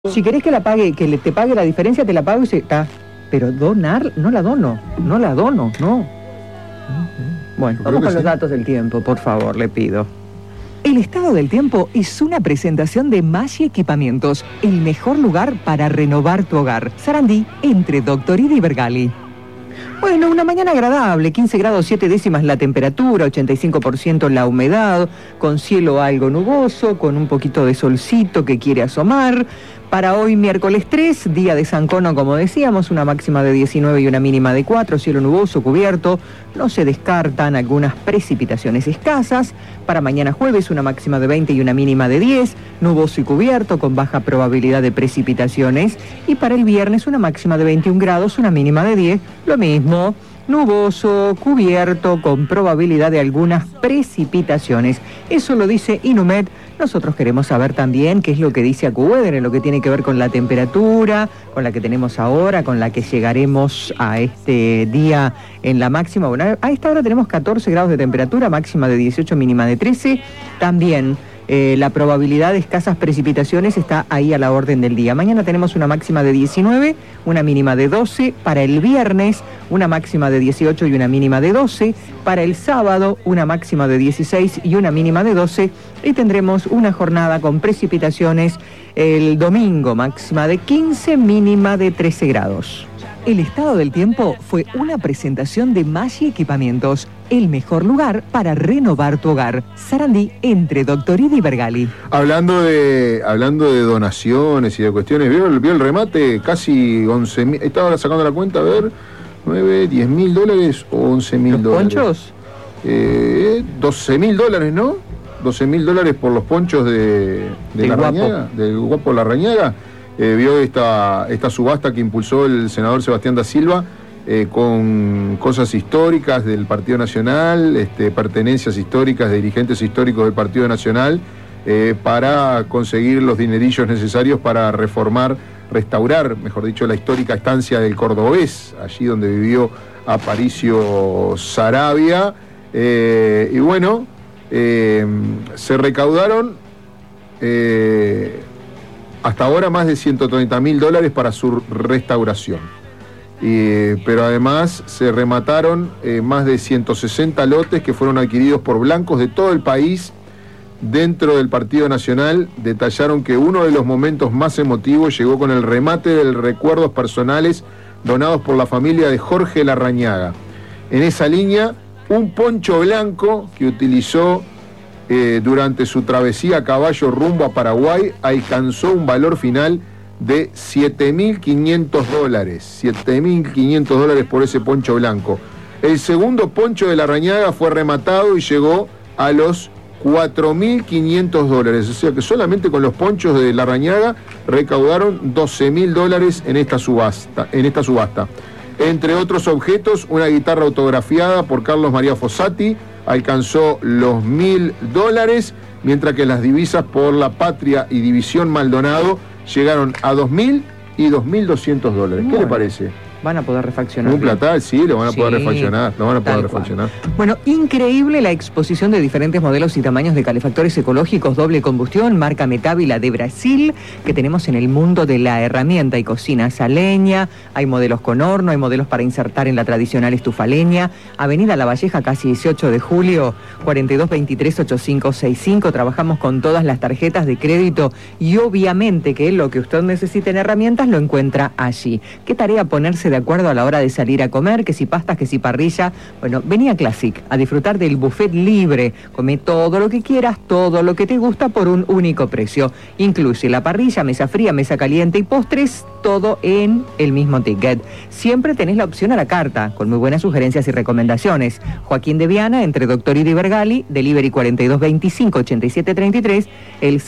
Si querés que la pague, te pague la diferencia, te la pago y se está. Pero donar, no la dono, no. Bueno, vamos con los datos del tiempo, por favor, le pido. El estado del tiempo es una presentación de Maggi Equipamientos, el mejor lugar para renovar tu hogar. Sarandí, entre Doctorini y Vergali. Bueno, una mañana agradable, 15 grados 7 décimas la temperatura, 85% la humedad, con cielo algo nuboso, con un poquito de solcito que quiere asomar. Para hoy miércoles 3, día de San Cono, como decíamos, una máxima de 19 y una mínima de 4, cielo nuboso, cubierto, no se descartan algunas precipitaciones escasas. Para mañana jueves, una máxima de 20 y una mínima de 10, nuboso y cubierto, con baja probabilidad de precipitaciones. Y para el viernes, una máxima de 21 grados, una mínima de 10, lo mismo. Nuboso, cubierto, con probabilidad de algunas precipitaciones. Eso lo dice Inumet. Nosotros queremos saber también qué es lo que dice AccuWeather en lo que tiene que ver con la temperatura, con la que tenemos ahora, con la que llegaremos a este día en la máxima. Bueno, a esta hora tenemos 14 grados de temperatura, máxima de 18, mínima de 13. También la probabilidad de escasas precipitaciones está ahí a la orden del día. Mañana tenemos una máxima de 19, una mínima de 12. Para el viernes, una máxima de 18 y una mínima de 12. Para el sábado, una máxima de 16 y una mínima de 12. Y tendremos una jornada con precipitaciones el domingo, máxima de 15, mínima de 13 grados. El estado del tiempo fue una presentación de Maggi Equipamientos, el mejor lugar para renovar tu hogar. Sarandí, entre Doctorini y Vergali. Hablando de donaciones y de cuestiones, ¿vio el remate? Casi 11.000, estaba sacando la cuenta, a ver, 9, 10 mil dólares o 11.000 dólares. ¿Los ponchos? 12.000 dólares, ¿no? 12.000 dólares por los ponchos de la Rañaga, del Guapo Larrañaga. Vio esta subasta que impulsó el senador Sebastián da Silva con cosas históricas del Partido Nacional, pertenencias históricas de dirigentes históricos del Partido Nacional, para conseguir los dinerillos necesarios para restaurar, mejor dicho, la histórica estancia del Cordobés, allí donde vivió Aparicio Saravia. Y bueno, se recaudaron hasta ahora más de 130.000 dólares para su restauración. Pero además se remataron más de 160 lotes que fueron adquiridos por blancos de todo el país. Dentro del Partido Nacional detallaron que uno de los momentos más emotivos llegó con el remate de recuerdos personales donados por la familia de Jorge Larrañaga. En esa línea, un poncho blanco que utilizó durante su travesía a caballo rumbo a Paraguay alcanzó un valor final de 7.500 dólares. 7.500 dólares por ese poncho blanco. El segundo poncho de Larrañaga fue rematado y llegó a los 4.500 dólares. O sea que solamente con los ponchos de Larrañaga recaudaron 12.000 dólares en esta subasta. Entre otros objetos, una guitarra autografiada por Carlos María Fossati alcanzó los 1.000 dólares, mientras que las divisas por la Patria y División Maldonado llegaron a 2.000 y 2.200 dólares. ¿Qué le parece? Van a poder refaccionar. Un platal, sí, lo van a poder refaccionar. Bueno, increíble la exposición de diferentes modelos y tamaños de calefactores ecológicos doble combustión, marca Metávila de Brasil, que tenemos en el mundo de la herramienta. Hay cocinas a leña, hay modelos con horno, hay modelos para insertar en la tradicional estufa leña. Avenida La Valleja, casi 18 de julio, 4223-8565. Trabajamos con todas las tarjetas de crédito y obviamente que lo que usted necesite en herramientas lo encuentra allí. ¿Qué tarea ponerse de acuerdo a la hora de salir a comer? Que si pastas, que si parrilla. Bueno, vení a Classic a disfrutar del buffet libre. Come todo lo que quieras, todo lo que te gusta por un único precio. Incluye la parrilla, mesa fría, mesa caliente y postres, todo en el mismo ticket. Siempre tenés la opción a la carta, con muy buenas sugerencias y recomendaciones. Joaquín de Viana, entre Doctorini y Vergali, delivery 4225-8733, el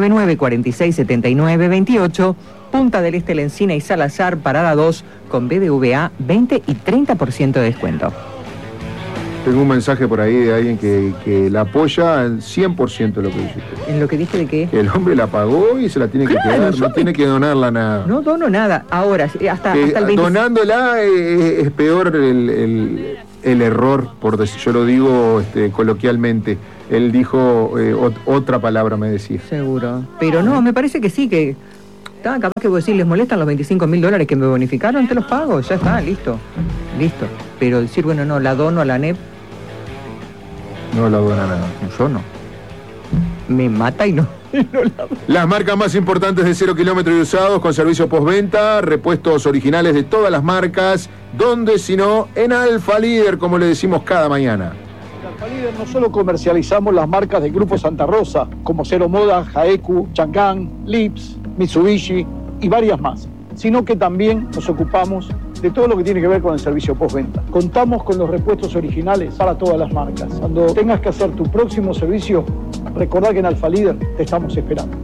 099-4679-28, Punta del Este, La Encina y Salazar, Parada 2, con BBVA, 20 y 30% de descuento. Tengo un mensaje por ahí de alguien que la apoya al 100% de lo que dijiste. ¿En lo que dije de qué? Que el hombre la pagó y se la tiene que quedar, no tiene que donarla nada. No dono nada, ahora, hasta el 20... Donándola es peor el error, por decir, yo lo digo coloquialmente. Él dijo otra palabra, me decía. Seguro. Pero no, me parece que sí, que está, capaz que vos decís, ¿les molestan los $25.000 que me bonificaron? Te los pago, ya está, listo. Pero decir, bueno, no, la dono a la ANEP. No la dona nada. Yo no. Me mata y no. Las marcas más importantes de 0 kilómetros y usados con servicio postventa, repuestos originales de todas las marcas. ¿Dónde si no? En Alfa Líder, como le decimos cada mañana. En Alfa Líder no solo comercializamos las marcas del Grupo Santa Rosa, como Cero Moda, Jaeku, Chang'an, Lips, Mitsubishi y varias más, sino que también nos ocupamos de todo lo que tiene que ver con el servicio postventa. Contamos con los repuestos originales para todas las marcas. Cuando tengas que hacer tu próximo servicio, recordá que en Alfa Líder te estamos esperando.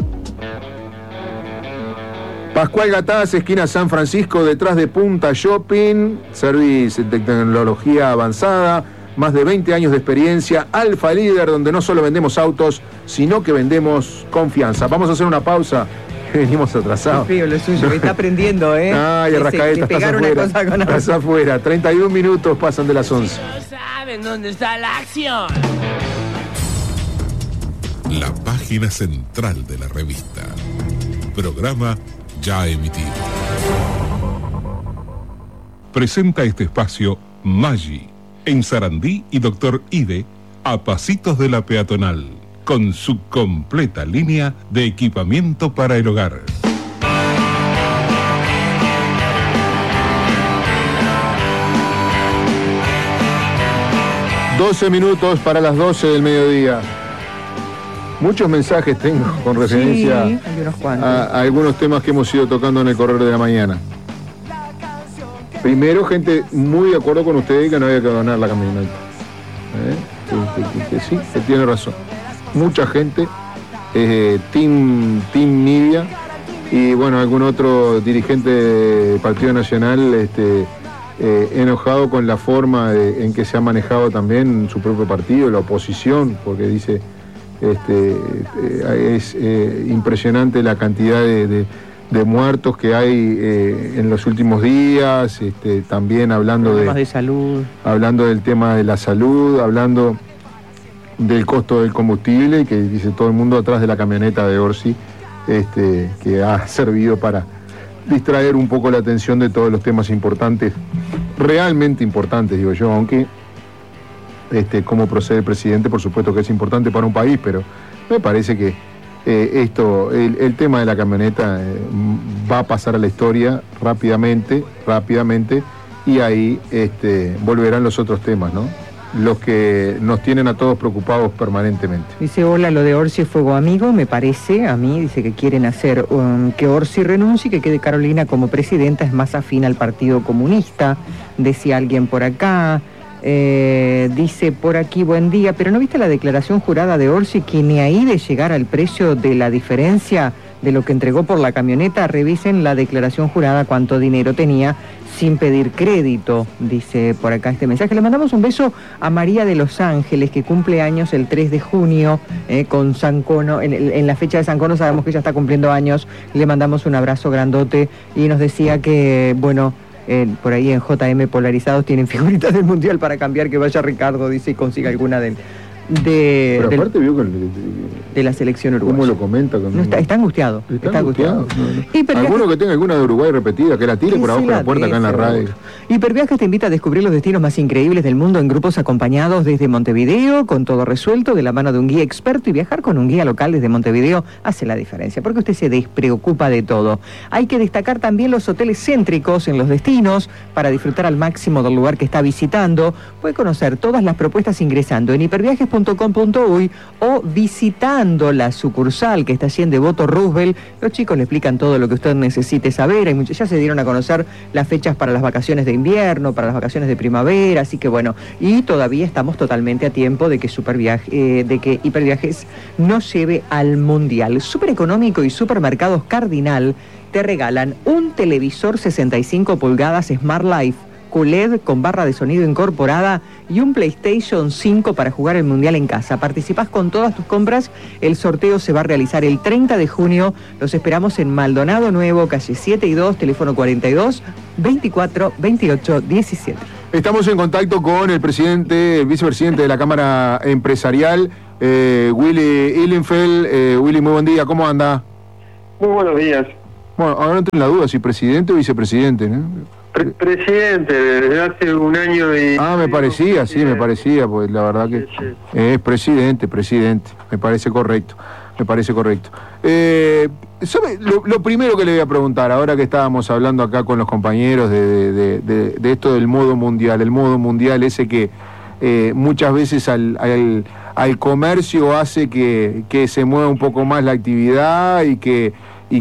Pascual Gataz, esquina San Francisco, detrás de Punta Shopping, servicio de tecnología avanzada, más de 20 años de experiencia. Alfa Líder, donde no solo vendemos autos, sino que vendemos confianza. Vamos a hacer una pausa. Venimos atrasados. Qué feo lo suyo, me está aprendiendo, ¿eh? Ay, Arrascaeta, estás afuera. 31 minutos pasan de las 11. ¿Saben dónde está la acción? La página central de la revista. Programa ya emitido. Presenta este espacio Maggi, en Sarandí y Doctor Ide, a pasitos de la peatonal, con su completa línea de equipamiento para el hogar. ...12 minutos para las 12 del mediodía. Muchos mensajes tengo con referencia a algunos temas que hemos ido tocando en el correo de la mañana. Primero, gente muy de acuerdo con ustedes que no había que donar la camioneta. Que sí, que tiene razón. Mucha gente, Team Nibia, y bueno, algún otro dirigente del Partido Nacional enojado con la forma en que se ha manejado también su propio partido, la oposición, porque dice es impresionante la cantidad de muertos que hay en los últimos días, también hablando de salud, hablando del tema de la salud, hablando del costo del combustible, que dice todo el mundo atrás de la camioneta de Orsi, que ha servido para distraer un poco la atención de todos los temas importantes, realmente importantes, digo yo, aunque cómo procede el presidente, por supuesto que es importante para un país, pero me parece que el tema de la camioneta va a pasar a la historia rápidamente, y ahí volverán los otros temas, ¿no? Los que nos tienen a todos preocupados permanentemente. Dice, hola, lo de Orsi es fuego amigo, me parece, a mí, dice que quieren hacer que Orsi renuncie y que quede Carolina como presidenta, es más afín al Partido Comunista, decía alguien por acá. Dice por aquí, buen día, pero ¿no viste la declaración jurada de Orsi que ni ahí de llegar al precio de la diferencia de lo que entregó por la camioneta? Revisen la declaración jurada cuánto dinero tenía sin pedir crédito, dice por acá este mensaje. Le mandamos un beso a María de Los Ángeles, que cumple años el 3 de junio, con San Cono, en la fecha de San Cono sabemos que ella está cumpliendo años, le mandamos un abrazo grandote y nos decía que, bueno, por ahí en JM Polarizados tienen figuritas del Mundial para cambiar, que vaya Ricardo, dice, y consiga alguna pero aparte vio de la selección uruguaya. ¿Cómo lo comenta? No, está angustiado. Está angustiado. No. Alguno que tenga alguna de Uruguay repetida, que la tire por abajo de la puerta acá en la radio. Hiperviajes te invita a descubrir los destinos más increíbles del mundo en grupos acompañados desde Montevideo, con todo resuelto, de la mano de un guía experto, y viajar con un guía local desde Montevideo hace la diferencia, porque usted se despreocupa de todo. Hay que destacar también los hoteles céntricos en los destinos para disfrutar al máximo del lugar que está visitando. Puede conocer todas las propuestas ingresando en hiperviajes.com.uy o visitando la sucursal que está allí en Devoto Roosevelt. Los chicos le explican todo lo que usted necesite saber. Ya se dieron a conocer las fechas para las vacaciones de invierno, para las vacaciones de primavera, así que bueno, y todavía estamos totalmente a tiempo de que Hiperviajes nos lleve al Mundial. Súper Económico y Supermercados Cardinal te regalan un televisor 65 pulgadas Smart Life QLED con barra de sonido incorporada y un PlayStation 5 para jugar el Mundial en casa. Participás con todas tus compras. El sorteo se va a realizar el 30 de junio. Los esperamos en Maldonado Nuevo, calle 7 y 2, teléfono 42 24 28 17. Estamos en contacto con el vicepresidente de la Cámara Empresarial, Willy Ihlenfeld. Willy, muy buen día, ¿cómo anda? Muy buenos días. Bueno, ahora entro en la duda, si presidente o vicepresidente, ¿no? Presidente, desde hace un año y... me parecía, pues la verdad que es presidente, me parece correcto. ¿Sabe? Lo primero que le voy a preguntar, ahora que estábamos hablando acá con los compañeros de esto del modo mundial, el modo mundial ese que muchas veces al comercio hace que se mueva un poco más la actividad y que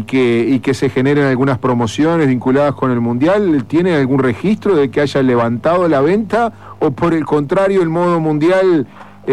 se generen algunas promociones vinculadas con el mundial. ¿Tiene algún registro de que haya levantado la venta o por el contrario el modo mundial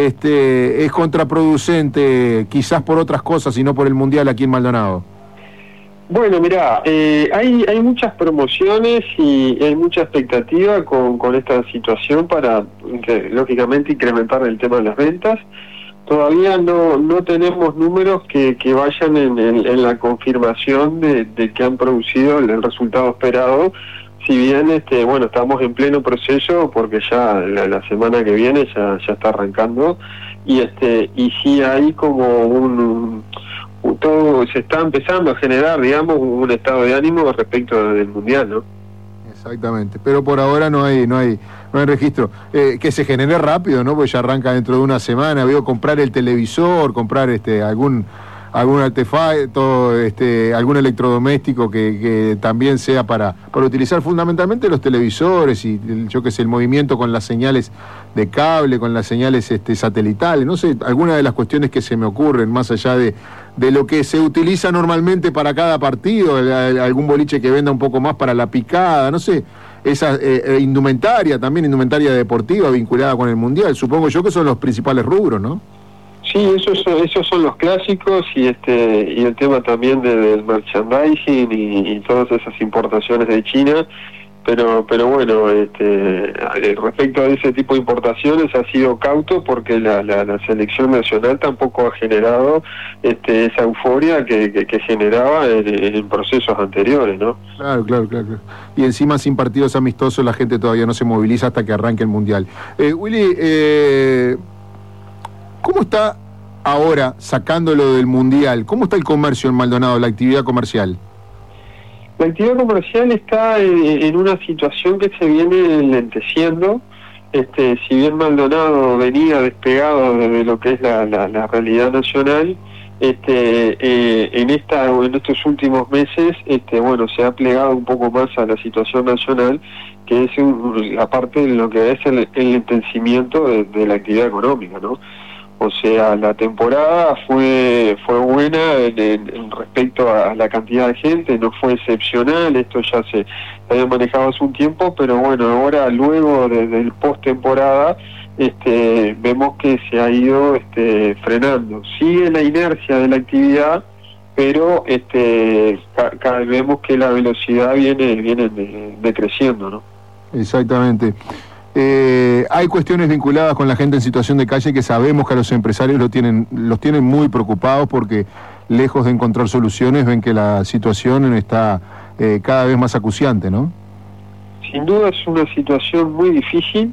es contraproducente, quizás por otras cosas y no por el mundial aquí en Maldonado? Bueno, mirá, hay muchas promociones y hay mucha expectativa con esta situación para, lógicamente, incrementar el tema de las ventas. Todavía no tenemos números que vayan en la confirmación de que han producido el resultado esperado, si bien estamos en pleno proceso porque ya la semana que viene ya está arrancando y sí hay como todo se está empezando a generar, digamos, un estado de ánimo respecto del mundial, ¿no? Exactamente, pero por ahora no hay registro. Que se genere rápido, ¿no? Porque ya arranca dentro de una semana. Veo comprar el televisor, comprar algún artefacto, algún electrodoméstico que también sea para utilizar fundamentalmente los televisores y el movimiento con las señales de cable, con las señales satelitales, no sé, algunas de las cuestiones que se me ocurren, más allá de lo que se utiliza normalmente para cada partido, algún boliche que venda un poco más para la picada, no sé, esa indumentaria deportiva vinculada con el mundial, supongo yo que son los principales rubros, ¿no? Sí, esos son los clásicos y el tema también del merchandising y todas esas importaciones de China, pero bueno, respecto a ese tipo de importaciones ha sido cauto porque la selección nacional tampoco ha generado esa euforia que generaba en procesos anteriores, ¿no? Claro. Y encima sin partidos amistosos la gente todavía no se moviliza hasta que arranque el mundial. Willy, ¿cómo está ahora, sacándolo del mundial, cómo está el comercio en Maldonado, la actividad comercial? La actividad comercial está en una situación que se viene lenteciendo. Si bien Maldonado venía despegado de lo que es la realidad nacional, en estos últimos meses, se ha plegado un poco más a la situación nacional, que es la parte de lo que es el lentecimiento de la actividad económica, ¿no? O sea, la temporada fue buena en respecto a la cantidad de gente, no fue excepcional, esto ya se había manejado hace un tiempo, pero bueno, ahora luego del post-temporada vemos que se ha ido frenando. Sigue la inercia de la actividad, pero cada vez vemos que la velocidad viene decreciendo, ¿no? Exactamente. Hay cuestiones vinculadas con la gente en situación de calle que sabemos que a los empresarios los tienen muy preocupados porque lejos de encontrar soluciones ven que la situación está cada vez más acuciante, ¿no? Sin duda es una situación muy difícil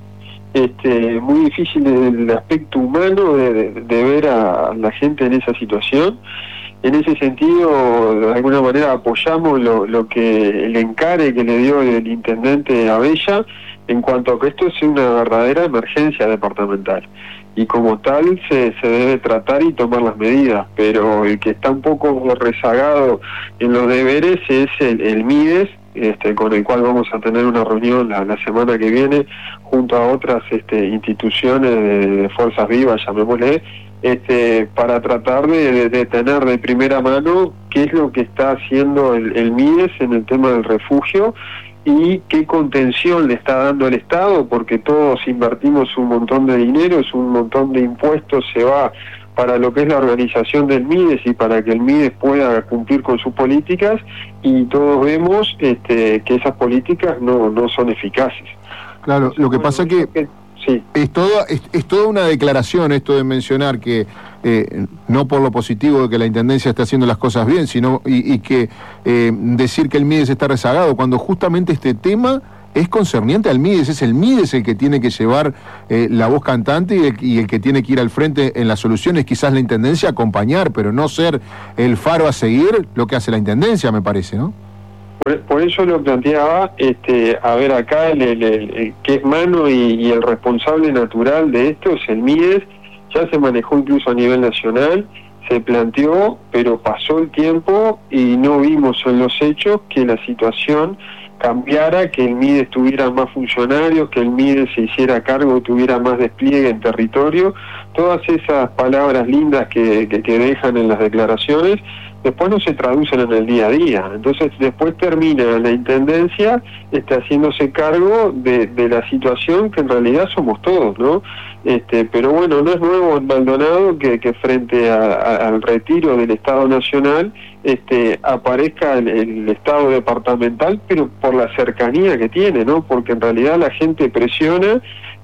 desde el aspecto humano de ver a la gente en esa situación. En ese sentido, de alguna manera apoyamos lo que el encare que le dio el intendente Abella en cuanto a que esto es una verdadera emergencia departamental y como tal se debe tratar y tomar las medidas, pero el que está un poco rezagado en los deberes es el MIDES, con el cual vamos a tener una reunión la semana que viene junto a otras instituciones de fuerzas vivas, llamémosle, para tratar de tener de primera mano qué es lo que está haciendo el MIDES en el tema del refugio y qué contención le está dando el Estado, porque todos invertimos un montón de dinero, es un montón de impuestos, se va para lo que es la organización del MIDES y para que el MIDES pueda cumplir con sus políticas, y todos vemos que esas políticas no son eficaces. Claro, lo que pasa que sí. Es toda una declaración esto de mencionar que no por lo positivo de que la Intendencia está haciendo las cosas bien, sino y que decir que el MIDES está rezagado, cuando justamente este tema es concerniente al Mides, es el Mides el que tiene que llevar la voz cantante y el que tiene que ir al frente en las soluciones, quizás la Intendencia acompañar, pero no ser el faro a seguir lo que hace la Intendencia, me parece, ¿no? Por eso lo planteaba, a ver, acá el que es mano y el responsable natural de esto es el Mides. Ya se manejó incluso a nivel nacional, se planteó, pero pasó el tiempo y no vimos en los hechos que la situación cambiara, que el Mides tuviera más funcionarios, que el Mides se hiciera cargo, tuviera más despliegue en territorio. Todas esas palabras lindas que dejan en las declaraciones, después no se traducen en el día a día. Entonces después termina la Intendencia haciéndose cargo de la situación que en realidad somos todos, ¿no? Pero bueno, no es nuevo en Maldonado que frente al retiro del Estado Nacional aparezca el Estado departamental, pero por la cercanía que tiene, ¿no? Porque en realidad la gente presiona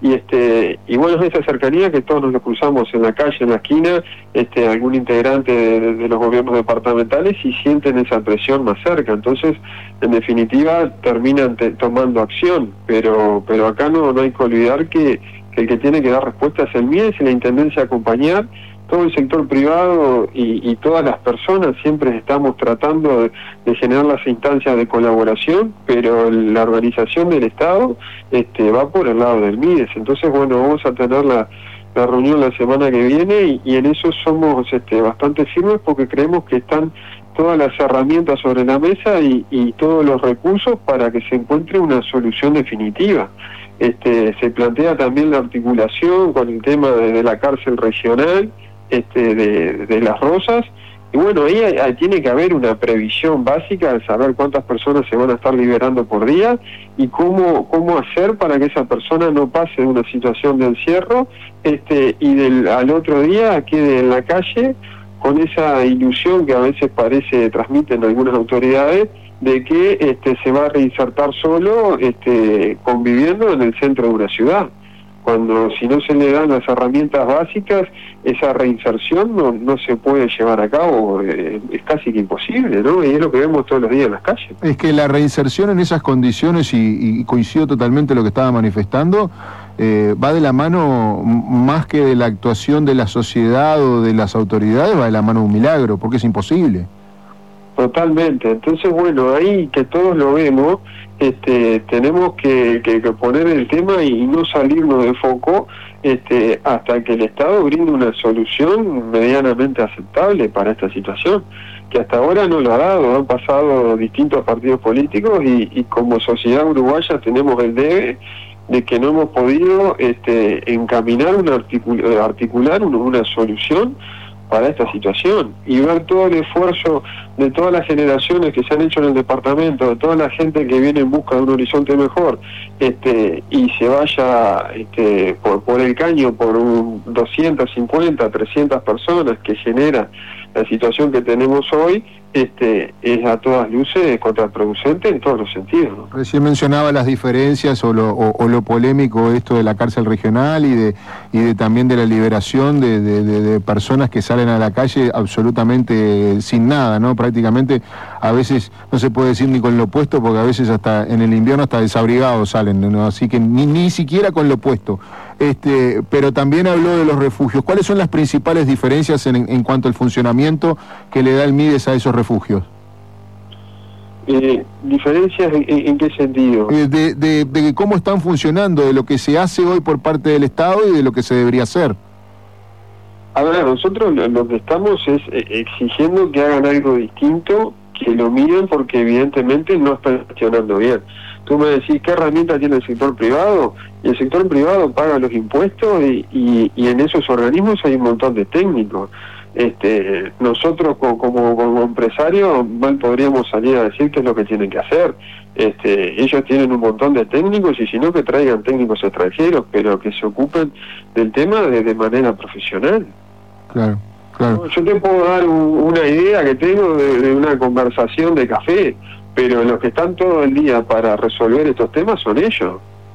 y bueno, es esa cercanía que todos nos lo cruzamos en la calle, en la esquina, algún integrante de los gobiernos departamentales y sienten esa presión más cerca. Entonces, en definitiva, terminan tomando acción, pero acá no hay que olvidar que el que tiene que dar respuesta es el Mides y la Intendencia acompañar. Todo el sector privado y todas las personas siempre estamos tratando de generar las instancias de colaboración, pero la organización del Estado va por el lado del Mides. Entonces, bueno, vamos a tener la reunión la semana que viene y en eso somos bastante firmes porque creemos que están todas las herramientas sobre la mesa y todos los recursos para que se encuentre una solución definitiva. Se plantea también la articulación con el tema de la cárcel regional, de Las Rosas, y bueno, ahí tiene que haber una previsión básica de saber cuántas personas se van a estar liberando por día y cómo hacer para que esa persona no pase de una situación de encierro y al otro día quede en la calle con esa ilusión que a veces transmiten algunas autoridades de que se va a reinsertar solo conviviendo en el centro de una ciudad. Cuando si no se le dan las herramientas básicas, esa reinserción no se puede llevar a cabo, es casi que imposible, ¿no? Y es lo que vemos todos los días en las calles. Es que la reinserción en esas condiciones, y coincido totalmente lo que estaba manifestando, va de la mano, más que de la actuación de la sociedad o de las autoridades, va de la mano de un milagro, porque es imposible. Totalmente. Entonces, bueno, ahí que todos lo vemos, tenemos que poner el tema y no salirnos de foco hasta que el Estado brinde una solución medianamente aceptable para esta situación, que hasta ahora no lo ha dado. Han pasado distintos partidos políticos y como sociedad uruguaya tenemos el debe de que no hemos podido encaminar, articular una solución para esta situación y ver todo el esfuerzo de todas las generaciones que se han hecho en el departamento, de toda la gente que viene en busca de un horizonte mejor, y se vaya por el caño por 250, 300 personas que genera la situación que tenemos hoy, es a todas luces contraproducente en todos los sentidos, ¿no? Recién mencionaba las diferencias o lo polémico esto de la cárcel regional y de también de la liberación de personas que salen a la calle absolutamente sin nada, ¿no? Prácticamente a veces no se puede decir ni con lo puesto, porque a veces hasta en el invierno hasta desabrigados salen, ¿no? Así que ni siquiera con lo puesto. Pero también habló de los refugios. ¿Cuáles son las principales diferencias en cuanto al funcionamiento que le da el Mides a esos refugios? ¿Diferencias en qué sentido? De cómo están funcionando, de lo que se hace hoy por parte del Estado y de lo que se debería hacer. A ver, nosotros lo que estamos es exigiendo que hagan algo distinto, que lo miren porque evidentemente no están gestionando bien. Tú me decís, ¿qué herramienta tiene el sector privado? Y el sector privado paga los impuestos y en esos organismos hay un montón de técnicos. Nosotros como empresarios mal podríamos salir a decir qué es lo que tienen que hacer. Ellos tienen un montón de técnicos y si no que traigan técnicos extranjeros, pero que se ocupen del tema de manera profesional. Claro. Yo te puedo dar una idea que tengo de una conversación de café, pero los que están todo el día para resolver estos temas son ellos.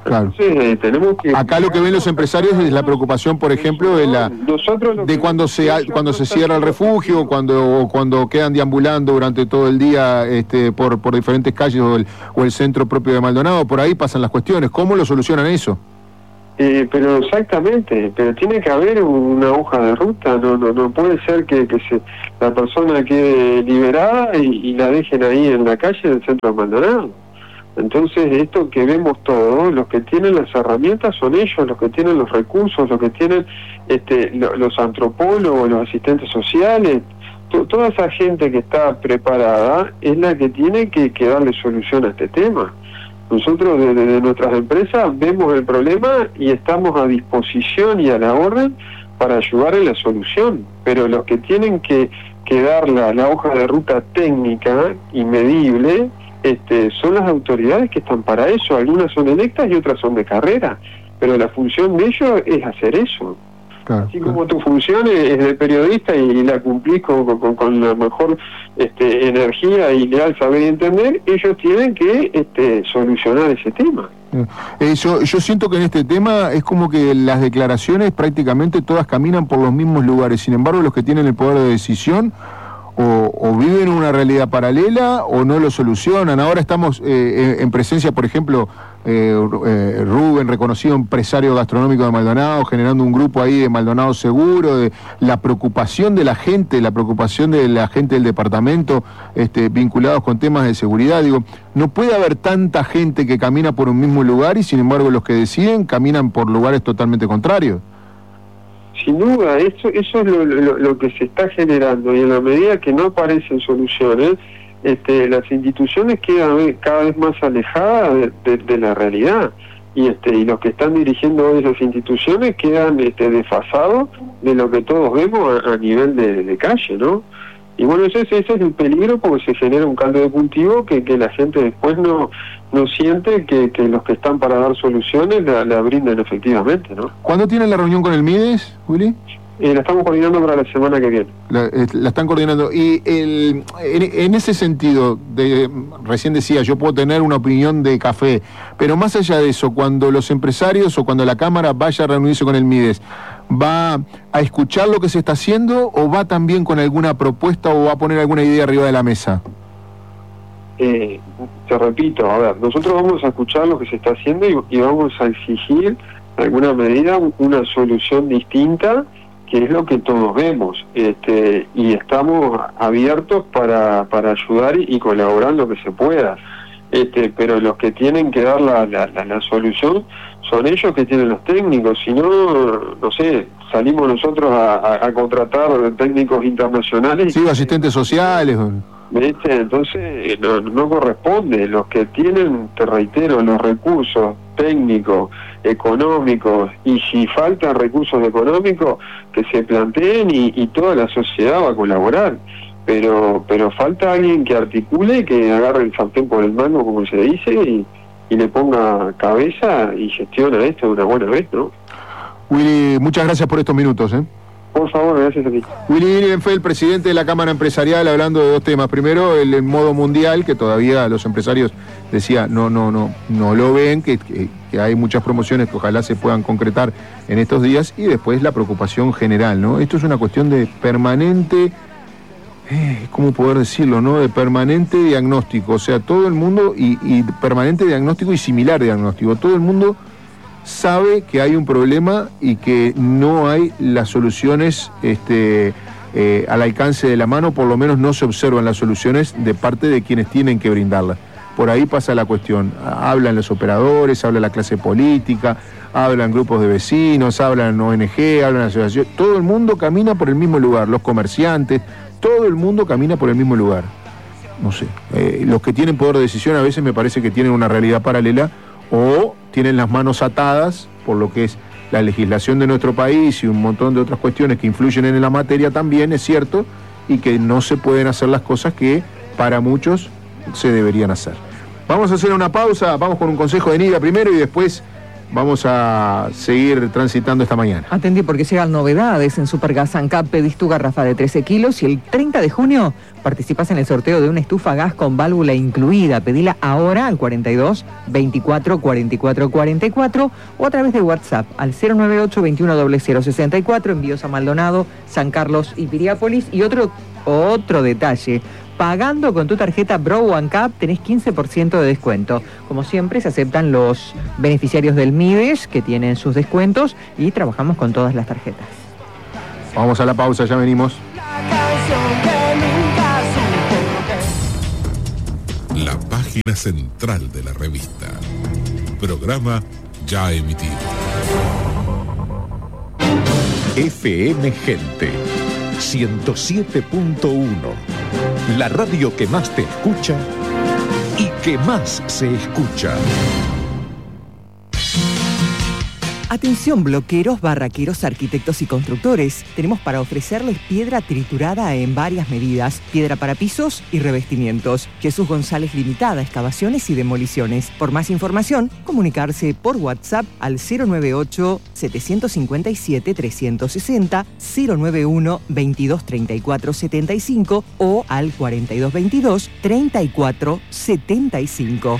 Claro. Entonces, tenemos que... Acá lo que ven los empresarios es la preocupación, por ejemplo, de cuando se cierra el refugio, o cuando quedan deambulando durante todo el día por diferentes calles o el centro propio de Maldonado. Por ahí pasan las cuestiones. ¿Cómo lo solucionan eso? Pero exactamente, pero tiene que haber una hoja de ruta. No puede ser que la persona quede liberada y la dejen ahí en la calle del centro de Maldonado. Entonces, esto que vemos todos, los que tienen las herramientas son ellos, los que tienen los recursos, los que tienen los antropólogos, los asistentes sociales, toda esa gente que está preparada es la que tiene que darle solución a este tema. Nosotros desde nuestras empresas vemos el problema y estamos a disposición y a la orden para ayudar en la solución, pero los que tienen que dar la hoja de ruta técnica y medible son las autoridades que están para eso. Algunas son electas y otras son de carrera, pero la función de ellos es hacer eso. Claro, así como tu función es de periodista y la cumplís con la mejor energía y leal saber y entender, ellos tienen que solucionar ese tema. Yo siento que en este tema es como que las declaraciones prácticamente todas caminan por los mismos lugares. Sin embargo, los que tienen el poder de decisión o viven una realidad paralela o no lo solucionan. Ahora estamos en presencia, por ejemplo, Rubén, reconocido empresario gastronómico de Maldonado, generando un grupo ahí de Maldonado Seguro, de la preocupación de la gente del departamento vinculados con temas de seguridad. Digo, no puede haber tanta gente que camina por un mismo lugar y sin embargo los que deciden caminan por lugares totalmente contrarios. Sin duda, eso es lo que se está generando, y en la medida que no aparecen soluciones, las instituciones quedan cada vez más alejadas de la realidad, y los que están dirigiendo hoy esas instituciones quedan desfasados de lo que todos vemos a nivel de calle, ¿no? Y bueno, ese es el peligro, porque se genera un caldo de cultivo que la gente después no siente que los que están para dar soluciones la brindan efectivamente, ¿no? ¿Cuándo tienen la reunión con el Mides, Willy? La estamos coordinando para la semana que viene. La están coordinando. Y en ese sentido, recién decía, yo puedo tener una opinión de café, pero más allá de eso, cuando los empresarios o cuando la Cámara vaya a reunirse con el Mides, ¿va a escuchar lo que se está haciendo o va también con alguna propuesta o va a poner alguna idea arriba de la mesa? Te repito, a ver, nosotros vamos a escuchar lo que se está haciendo y vamos a exigir, de alguna medida, una solución distinta, que es lo que todos vemos, y estamos abiertos para ayudar y colaborar en lo que se pueda, pero los que tienen que dar la solución son ellos, que tienen los técnicos. Si no sé, salimos nosotros a contratar técnicos internacionales. Sí, asistentes sociales. Entonces no corresponde. Los que tienen, te reitero, los recursos técnicos, económicos, y si faltan recursos económicos, que se planteen y toda la sociedad va a colaborar. Pero falta alguien que articule, que agarre el sartén por el mango, como se dice, y le ponga cabeza y gestiona esto de una buena vez, ¿no? Willy, muchas gracias por estos minutos, Por favor, gracias a ti. Willy Dierenfeld, presidente de la Cámara Empresarial, hablando de dos temas. Primero, el modo mundial, que todavía los empresarios, decía, no lo ven, que hay muchas promociones que ojalá se puedan concretar en estos días, y después la preocupación general, ¿no? Esto es una cuestión de permanente, ¿cómo poder decirlo, no? De permanente diagnóstico, o sea, todo el mundo, y permanente diagnóstico y similar diagnóstico, todo el mundo sabe que hay un problema y que no hay las soluciones al alcance de la mano, por lo menos no se observan las soluciones de parte de quienes tienen que brindarlas. Por ahí pasa la cuestión. Hablan los operadores, habla la clase política, hablan grupos de vecinos, hablan ONG, hablan asociaciones. Todo el mundo camina por el mismo lugar, los comerciantes, todo el mundo camina por el mismo lugar. No sé, los que tienen poder de decisión a veces me parece que tienen una realidad paralela o tienen las manos atadas por lo que es la legislación de nuestro país y un montón de otras cuestiones que influyen en la materia también, es cierto, y que no se pueden hacer las cosas que para muchos se deberían hacer. Vamos a hacer una pausa, vamos con un consejo de Nidia primero y después vamos a seguir transitando esta mañana. Atendí porque llegan novedades en Supergas ANCAP. Pedís tu garrafa de 13 kilos y el 30 de junio participas en el sorteo de una estufa gas con válvula incluida. Pedila ahora al 42 24 44 44 o a través de WhatsApp al 098 21 0064. Envíos a Maldonado, San Carlos y Piriápolis. Y otro detalle. Pagando con tu tarjeta Bro ANCAP tenés 15% de descuento. Como siempre, se aceptan los beneficiarios del MIDES que tienen sus descuentos y trabajamos con todas las tarjetas. Vamos a la pausa, ya venimos. La página central de la revista. Programa ya emitido. FM Gente 107.1. La radio que más te escucha y que más se escucha. Atención bloqueros, barraqueros, arquitectos y constructores. Tenemos para ofrecerles piedra triturada en varias medidas, piedra para pisos y revestimientos. Jesús González Limitada, excavaciones y demoliciones. Por más información, comunicarse por WhatsApp al 098-757-360, 091-2234-75 o al 4222-3475.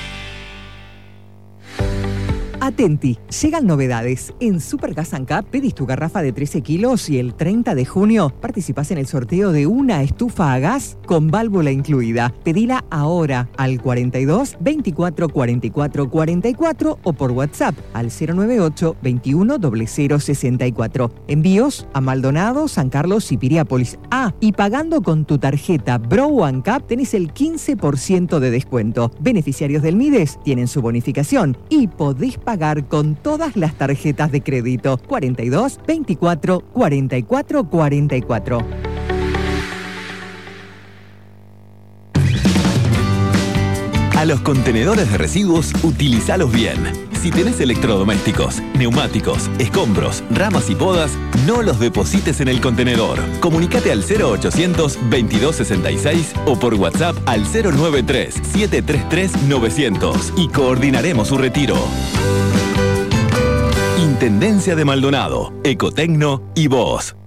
Atenti, llegan novedades. En Supergas ANCAP pedís tu garrafa de 13 kilos y el 30 de junio participás en el sorteo de una estufa a gas con válvula incluida. Pedila ahora al 42 24 44 44 o por WhatsApp al 098 21 0064. Envíos a Maldonado, San Carlos y Piriápolis. Y pagando con tu tarjeta Bro ANCAP tenés el 15% de descuento. Beneficiarios del MIDES tienen su bonificación y podés pagar con todas las tarjetas de crédito. 42 24 44 44. A los contenedores de residuos, utilizalos bien. Si tenés electrodomésticos, neumáticos, escombros, ramas y podas, no los deposites en el contenedor. Comunicate al 0800 2266 o por WhatsApp al 093 733 900 y coordinaremos su retiro. Intendencia de Maldonado, Ecotecno y vos.